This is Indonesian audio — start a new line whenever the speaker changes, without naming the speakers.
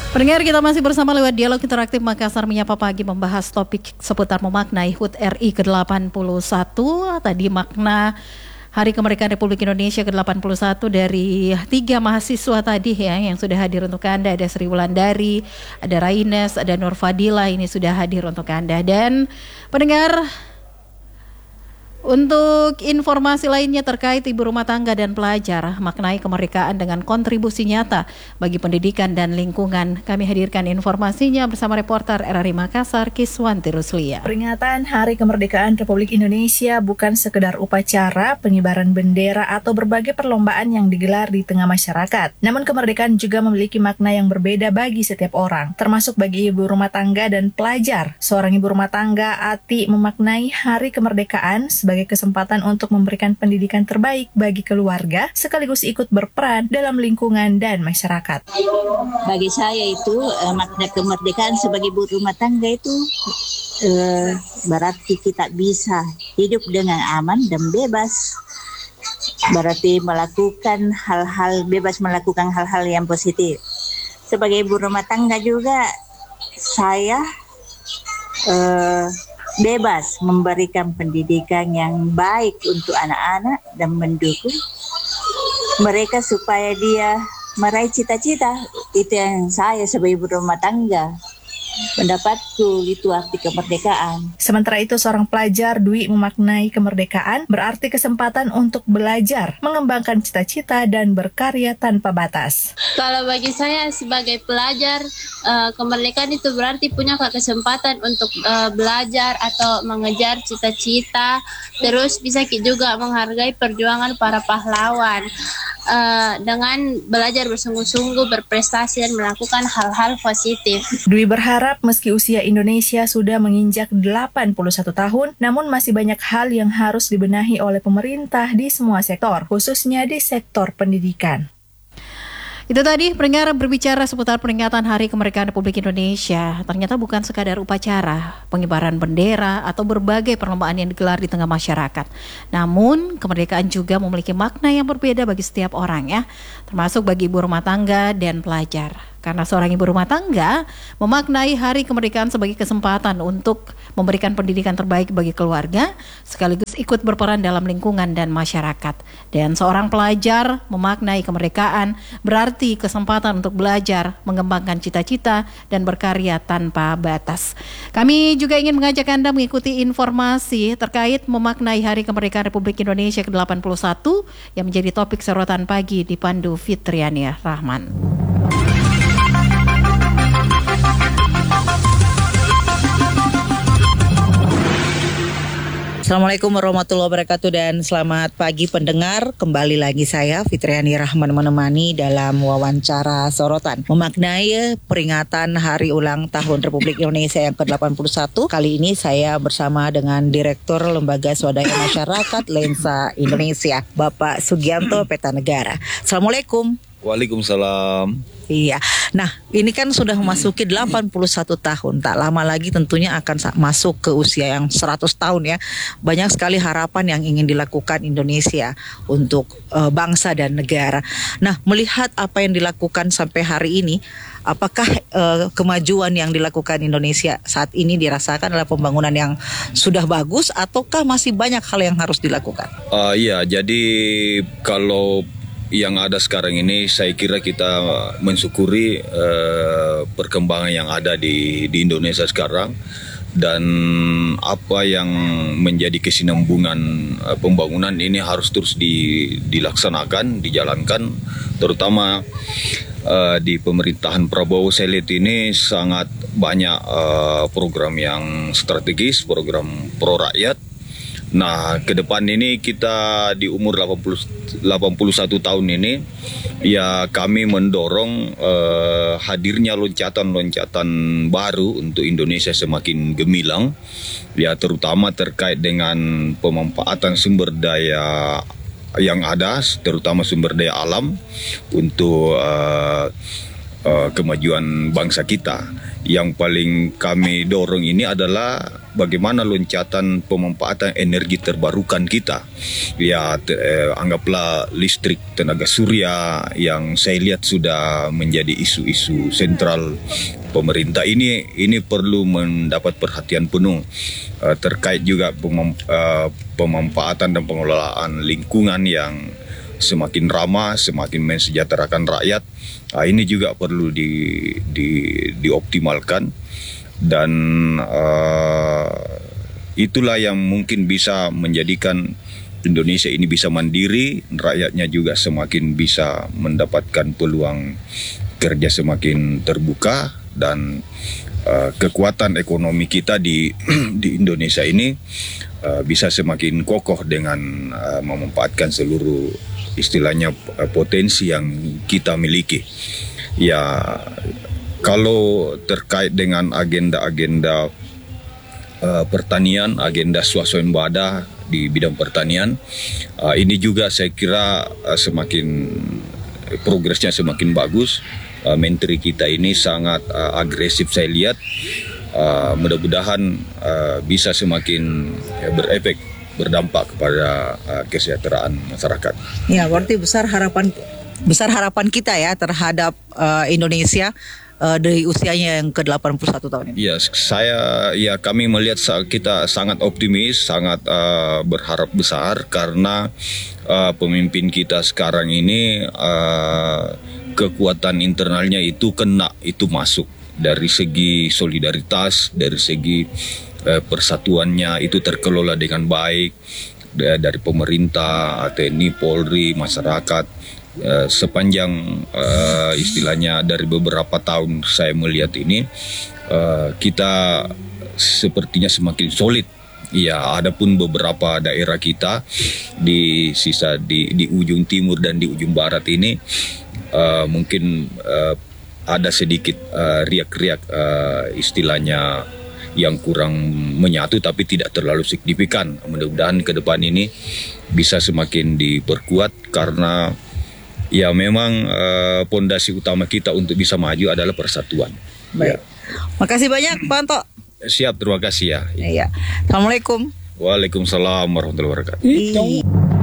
Pendengar, kita masih bersama lewat Dialog Interaktif Makassar Menyapa Pagi membahas topik seputar memaknai HUT RI ke-81. Tadi makna Hari Kemerdekaan Republik Indonesia ke-81 dari 3 mahasiswa tadi ya yang sudah hadir untuk Anda. Ada Sri Wulandari, ada Raines, ada Nur Fadila, ini sudah hadir untuk Anda. Dan pendengar, untuk informasi lainnya terkait ibu rumah tangga dan pelajar, maknai kemerdekaan dengan kontribusi nyata bagi pendidikan dan lingkungan. Kami hadirkan informasinya bersama reporter RRI Makassar, Kiswanti Ruslia.
Peringatan Hari Kemerdekaan Republik Indonesia bukan sekedar upacara, pengibaran bendera, atau berbagai perlombaan yang digelar di tengah masyarakat. Namun kemerdekaan juga memiliki makna yang berbeda bagi setiap orang, termasuk bagi ibu rumah tangga dan pelajar. Seorang ibu rumah tangga, Ati, memaknai Hari Kemerdekaan sebagai kesempatan untuk memberikan pendidikan terbaik bagi keluarga, sekaligus ikut berperan dalam lingkungan dan masyarakat.
Bagi saya itu makna kemerdekaan sebagai ibu rumah tangga itu berarti kita bisa hidup dengan aman dan bebas. Berarti bebas melakukan hal-hal yang positif. Sebagai ibu rumah tangga juga saya bebas memberikan pendidikan yang baik untuk anak-anak dan mendukung mereka supaya dia meraih cita-cita. Itu yang saya sebagai ibu rumah tangga pendapatku, itu arti kemerdekaan.
Sementara itu seorang pelajar, Dwi, memaknai kemerdekaan berarti kesempatan untuk belajar, mengembangkan cita-cita dan berkarya tanpa batas.
Kalau bagi saya sebagai pelajar, kemerdekaan itu berarti punya kesempatan untuk belajar atau mengejar cita-cita, terus bisa juga menghargai perjuangan para pahlawan. Dengan belajar bersungguh-sungguh, berprestasi dan melakukan hal-hal positif.
Dwi berharap meski usia Indonesia sudah menginjak 81 tahun, namun masih banyak hal yang harus dibenahi oleh pemerintah di semua sektor, khususnya di sektor pendidikan.
Itu tadi pendengar berbicara seputar peringatan Hari Kemerdekaan Republik Indonesia. Ternyata bukan sekadar upacara, pengibaran bendera, atau berbagai perlombaan yang digelar di tengah masyarakat. Namun, kemerdekaan juga memiliki makna yang berbeda bagi setiap orang ya, termasuk bagi ibu rumah tangga dan pelajar. Karena seorang ibu rumah tangga memaknai Hari Kemerdekaan sebagai kesempatan untuk memberikan pendidikan terbaik bagi keluarga, sekaligus ikut berperan dalam lingkungan dan masyarakat. Dan seorang pelajar memaknai kemerdekaan berarti kesempatan untuk belajar, mengembangkan cita-cita, dan berkarya tanpa batas. Kami juga ingin mengajak Anda mengikuti informasi terkait memaknai Hari Kemerdekaan Republik Indonesia ke-81 yang menjadi topik sorotan pagi dipandu Fitriani Rahman.
Assalamualaikum warahmatullahi wabarakatuh dan selamat pagi pendengar. Kembali lagi saya Fitriani Rahman menemani dalam wawancara sorotan memaknai peringatan Hari Ulang Tahun Republik Indonesia yang ke-81. Kali ini saya bersama dengan Direktur Lembaga Swadaya Masyarakat Lensa Indonesia, Bapak Sugianto Petanegara. Assalamualaikum.
Waalaikumsalam.
Iya, nah ini kan sudah memasuki 81 tahun, tak lama lagi tentunya akan masuk ke usia yang 100 tahun ya. Banyak sekali harapan yang ingin dilakukan Indonesia untuk bangsa dan negara. Nah, melihat apa yang dilakukan sampai hari ini, apakah kemajuan yang dilakukan Indonesia saat ini dirasakan adalah pembangunan yang sudah bagus ataukah masih banyak hal yang harus dilakukan?
Iya, jadi kalau yang ada sekarang ini saya kira kita mensyukuri perkembangan yang ada di Indonesia sekarang, dan apa yang menjadi kesinambungan pembangunan ini harus terus dilaksanakan, dijalankan, terutama di pemerintahan Prabowo. Saya lihat ini sangat banyak program yang strategis, program pro rakyat. Nah, ke depan ini kita di umur 81 tahun ini, ya kami mendorong hadirnya loncatan-loncatan baru untuk Indonesia semakin gemilang, ya terutama terkait dengan pemanfaatan sumber daya yang ada, terutama sumber daya alam untuk kemajuan bangsa kita. Yang paling kami dorong ini adalah bagaimana loncatan pemanfaatan energi terbarukan kita. Ya, anggaplah listrik tenaga surya yang saya lihat sudah menjadi isu-isu sentral pemerintah ini perlu mendapat perhatian penuh terkait juga pemanfaatan dan pengelolaan lingkungan yang semakin ramah, semakin mensejahterakan rakyat. Ini juga perlu dioptimalkan, dan itulah yang mungkin bisa menjadikan Indonesia ini bisa mandiri, rakyatnya juga semakin bisa mendapatkan peluang kerja semakin terbuka, dan kekuatan ekonomi kita di Indonesia ini bisa semakin kokoh dengan memanfaatkan seluruh istilahnya potensi yang kita miliki. Ya, kalau terkait dengan agenda-agenda pertanian, agenda swasembada di bidang pertanian, ini juga saya kira progresnya semakin bagus. Menteri kita ini sangat agresif saya lihat. Mudah-mudahan bisa semakin berefek, berdampak kepada kesejahteraan masyarakat.
Ya, berarti besar harapan kita ya terhadap Indonesia dari usianya yang ke-81 tahun ini.
Ya, kami melihat kita sangat optimis, sangat berharap besar, karena pemimpin kita sekarang ini kekuatan internalnya itu masuk dari segi solidaritas, dari segi persatuannya itu terkelola dengan baik dari pemerintah, TNI, Polri, masyarakat. Sepanjang istilahnya dari beberapa tahun saya melihat ini, kita sepertinya semakin solid. Ya, adapun beberapa daerah kita di ujung timur dan di ujung barat ini mungkin ada sedikit riak-riak istilahnya yang kurang menyatu, tapi tidak terlalu signifikan. Mudah-mudahan ke depan ini bisa semakin diperkuat, karena ya memang pondasi utama kita untuk bisa maju adalah persatuan.
Baik. Ya. Makasih banyak Pak Anto.
Siap, terima kasih ya.
Iya. Assalamualaikum.
Waalaikumsalam warahmatullahi wabarakatuh.